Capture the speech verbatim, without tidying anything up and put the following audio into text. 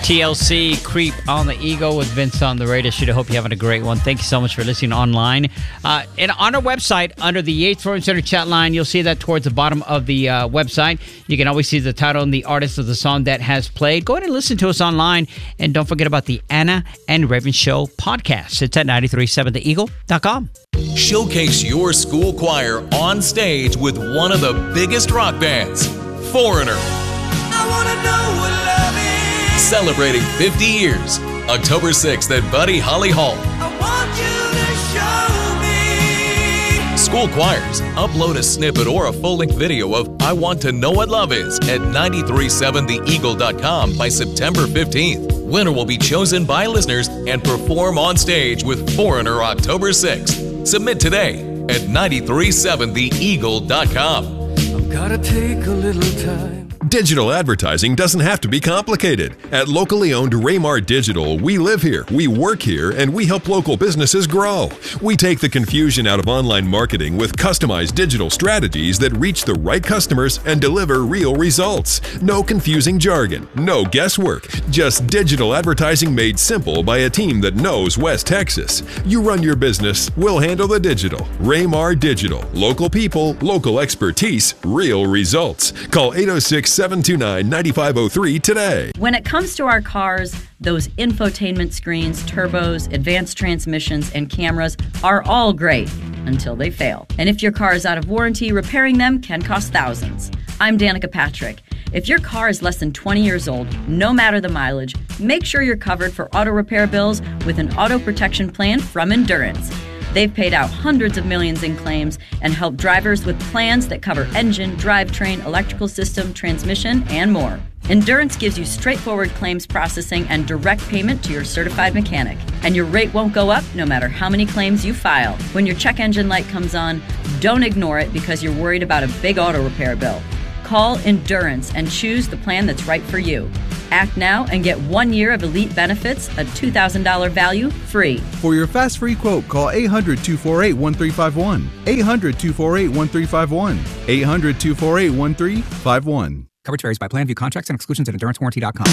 T L C, Creep on the Eagle with Vince on the radio shoot. I hope you're having a great one. Thank you so much for listening online. Uh, and on our website, under the Yates Flooring Center chat line, you'll see that towards the bottom of the uh, website. You can always see the title and the artist of the song that has played. Go ahead and listen to us online. And don't forget about the Anna and Raven Show podcast. It's at nine three seven the eagle dot com. Showcase your school choir on stage with one of the biggest rock bands, Foreigner. I wanna know what love is. Celebrating fifty years, October sixth at Buddy Holly Hall. I want you to show me. School choirs, upload a snippet or a full-length video of I Want to Know What Love Is at nine three seven the eagle dot com by September fifteenth. Winner will be chosen by listeners and perform on stage with Foreigner October sixth. Submit today at nine three seven the eagle dot com. I've gotta take a little time. Digital advertising doesn't have to be complicated. At locally owned Raymar Digital, we live here, we work here, and we help local businesses grow. We take the confusion out of online marketing with customized digital strategies that reach the right customers and deliver real results. No confusing jargon, no guesswork, just digital advertising made simple by a team that knows West Texas. You run your business, we'll handle the digital. Raymar Digital. Local people, local expertise, real results. Call eight oh six, seven two nine, nine five oh three today. When it comes to our cars, those infotainment screens, turbos, advanced transmissions, and cameras are all great until they fail. And if your car is out of warranty, repairing them can cost thousands. I'm Danica Patrick. If your car is less than twenty years old, no matter the mileage, make sure you're covered for auto repair bills with an auto protection plan from Endurance. They've paid out hundreds of millions in claims and helped drivers with plans that cover engine, drivetrain, electrical system, transmission, and more. Endurance gives you straightforward claims processing and direct payment to your certified mechanic. And your rate won't go up no matter how many claims you file. When your check engine light comes on, don't ignore it because you're worried about a big auto repair bill. Call Endurance and choose the plan that's right for you. Act now and get one year of elite benefits, a two thousand dollars value, free. For your fast free quote, call eight hundred, two four eight, one three five one. eight hundred, two four eight, one three five one. eight hundred, two four eight, one three five one. Coverage varies by plan. View contracts and exclusions at endurance warranty dot com.